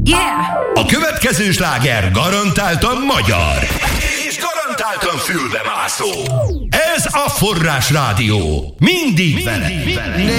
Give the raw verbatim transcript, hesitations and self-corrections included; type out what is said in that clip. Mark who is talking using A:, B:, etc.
A: Yeah!
B: A következő sláger garantáltan magyar. És garantáltan fülbemászó. Ez a Forrás Rádió. Mindig vele.